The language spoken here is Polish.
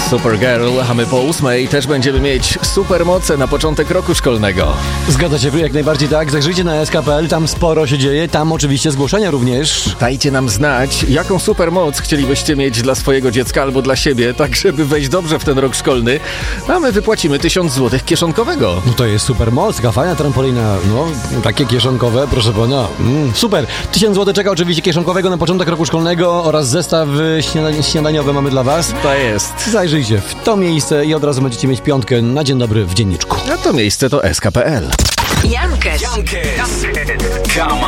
Supergirl, a my po 8 też będziemy mieć supermoce na początek roku szkolnego. Zgadza się, jak najbardziej tak. Zajrzyjcie na SK.pl, tam sporo się dzieje, tam oczywiście zgłoszenia również. Dajcie nam znać, jaką supermoc chcielibyście mieć dla swojego dziecka albo dla siebie, tak żeby wejść dobrze w ten rok szkolny, a my wypłacimy 1000 zł kieszonkowego. No to jest super moc, taka fajna trampolina, no takie kieszonkowe, proszę pana. Super, 1000 zł czeka oczywiście kieszonkowego na początek roku szkolnego oraz zestaw śniadaniowy mamy dla was. To jest. Zajrzyjcie w to miejsce i od razu będziecie mieć piątkę na dzień dobry w dzienniczku. A to miejsce to sk.pl. Jankes. Come on.